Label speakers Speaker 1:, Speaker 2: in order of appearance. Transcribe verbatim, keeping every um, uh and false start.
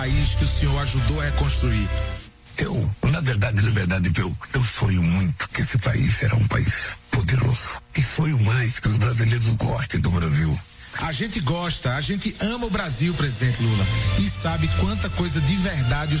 Speaker 1: país que o senhor ajudou a reconstruir?
Speaker 2: Eu, na verdade, na verdade, eu, eu sonho muito que esse país será um país poderoso. E sonho mais que os brasileiros gostem do Brasil.
Speaker 1: A gente gosta, a gente ama o Brasil, presidente Lula, e sabe quanta coisa de verdade o